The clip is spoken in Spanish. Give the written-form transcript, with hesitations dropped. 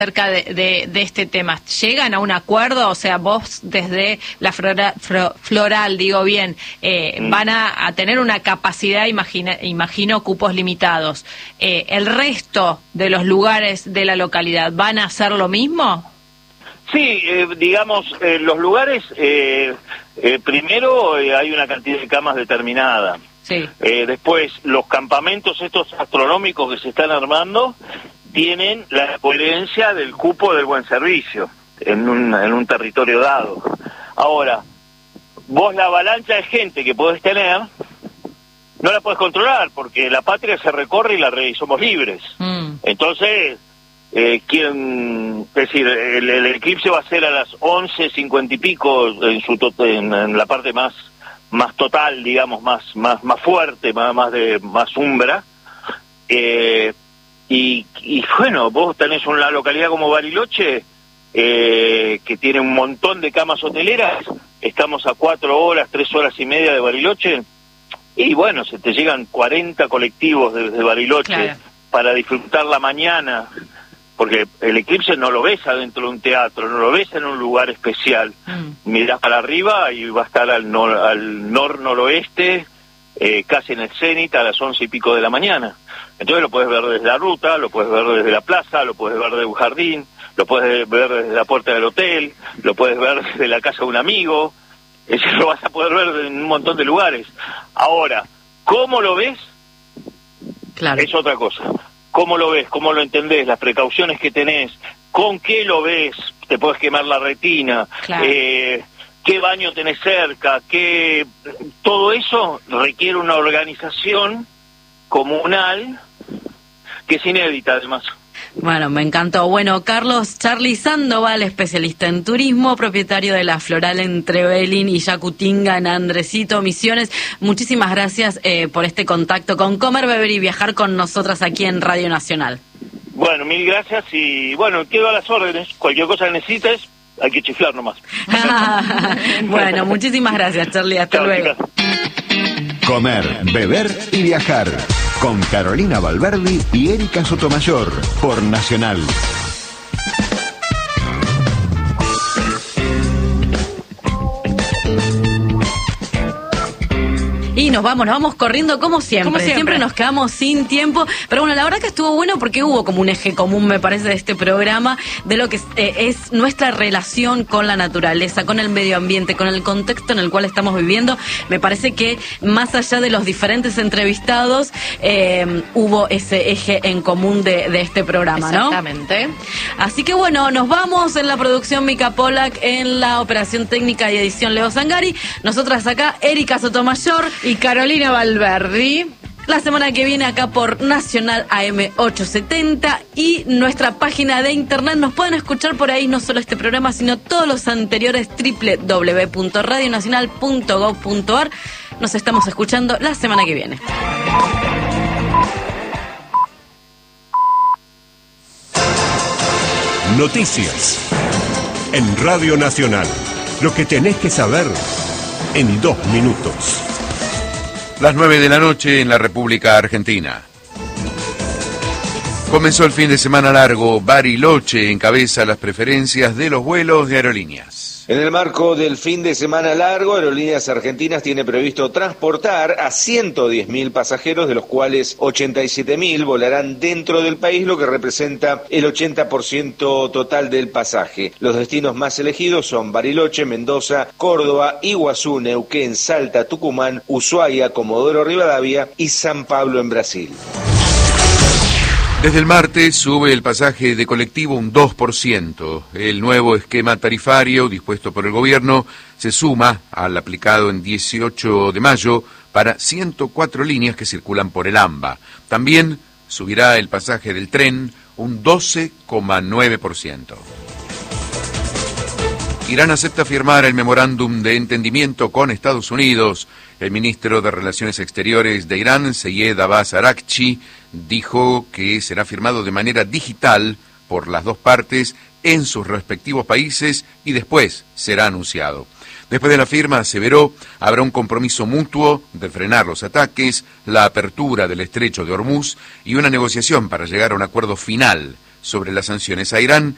acerca de este tema. ¿Llegan a un acuerdo? O sea, vos desde la Floral, digo bien, van a tener una capacidad, imagino, cupos limitados. ¿El resto de los lugares de la localidad van a hacer lo mismo? Sí, digamos, los lugares, primero hay una cantidad de camas determinada. Sí. Después, los campamentos estos astronómicos que se están armando tienen la coherencia del cupo del buen servicio en un territorio dado. Ahora, vos la avalancha de gente que podés tener, no la podés controlar, porque la patria se recorre y somos libres. Entonces, es decir, el eclipse va a ser a las 11:50 y pico en la parte más total, digamos, más fuerte, más umbra. Y bueno, vos tenés una localidad como Bariloche, que tiene un montón de camas hoteleras. Estamos a 4 horas, 3 horas y media de Bariloche, y bueno, se te llegan 40 colectivos desde Bariloche, claro, para disfrutar la mañana, porque el eclipse no lo ves adentro de un teatro, no lo ves en un lugar especial. Mirás para arriba y va a estar al noroeste, casi en el cenit, a las 11 y pico de la mañana. Entonces lo puedes ver desde la ruta, lo puedes ver desde la plaza, lo puedes ver desde un jardín, lo puedes ver desde la puerta del hotel, lo puedes ver desde la casa de un amigo. Eso lo vas a poder ver en un montón de lugares. Ahora, ¿cómo lo ves? Claro. Es otra cosa. ¿Cómo lo ves? ¿Cómo lo entendés? Las precauciones que tenés. ¿Con qué lo ves? Te puedes quemar la retina. Claro. ¿Qué baño tenés cerca? Todo eso requiere una organización comunal que es inédita, además. Bueno, me encantó. Bueno, Carlos Charly Sandoval, especialista en turismo, propietario de la Floral en Trevelin y Yacutinga en Andresito, Misiones. Muchísimas gracias por este contacto con Comer, Beber y Viajar con nosotras aquí en Radio Nacional. Bueno, mil gracias y bueno, quedo a las órdenes. Cualquier cosa que necesites, hay que chiflar nomás. Bueno, muchísimas gracias, Charly. Hasta Chao, luego. Chicas. Comer, Beber y Viajar con Carolina Valverdi y Erika Sotomayor por Nacional. Y nos vamos corriendo como siempre. Siempre nos quedamos sin tiempo. Pero bueno, la verdad que estuvo bueno porque hubo como un eje común, me parece, de este programa, de lo que es nuestra relación con la naturaleza, con el medio ambiente, con el contexto en el cual estamos viviendo. Me parece que más allá de los diferentes entrevistados, hubo ese eje en común de este programa, ¿no? Exactamente. Así que bueno, nos vamos. En la producción Mica Polak, en la operación técnica y edición Leo Zangari. Nosotras acá, Erika Sotomayor y Carolina Valverdi. La semana que viene acá por Nacional AM 870 y nuestra página de internet. Nos pueden escuchar por ahí, no solo este programa, sino todos los anteriores, www.radionacional.gov.ar. Nos estamos escuchando la semana que viene. Noticias en Radio Nacional. Lo que tenés que saber en 2 minutos. Las 9 de la noche en la República Argentina. Comenzó el fin de semana largo. Bariloche encabeza las preferencias de los vuelos de aerolíneas. En el marco del fin de semana largo, Aerolíneas Argentinas tiene previsto transportar a 110.000 pasajeros, de los cuales 87.000 volarán dentro del país, lo que representa el 80% total del pasaje. Los destinos más elegidos son Bariloche, Mendoza, Córdoba, Iguazú, Neuquén, Salta, Tucumán, Ushuaia, Comodoro Rivadavia y San Pablo en Brasil. Desde el martes sube el pasaje de colectivo un 2%. El nuevo esquema tarifario dispuesto por el gobierno se suma al aplicado en 18 de mayo para 104 líneas que circulan por el AMBA. También subirá el pasaje del tren un 12,9%. Irán acepta firmar el memorándum de entendimiento con Estados Unidos. El ministro de Relaciones Exteriores de Irán, Seyed Abbas Araghchi, dijo que será firmado de manera digital por las dos partes en sus respectivos países y después será anunciado. Después de la firma, aseveró, habrá un compromiso mutuo de frenar los ataques, la apertura del estrecho de Hormuz y una negociación para llegar a un acuerdo final sobre las sanciones a Irán